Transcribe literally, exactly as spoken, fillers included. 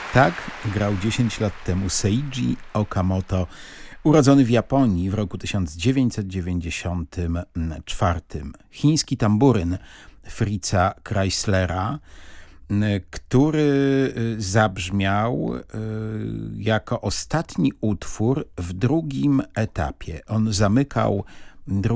Tak grał dziesięć lat temu Seiji Okamoto, urodzony w Japonii w roku tysiąc dziewięćset dziewięćdziesiątym czwartym. Chiński tamburyn Fritza Chryslera, który zabrzmiał jako ostatni utwór w drugim etapie. On zamykał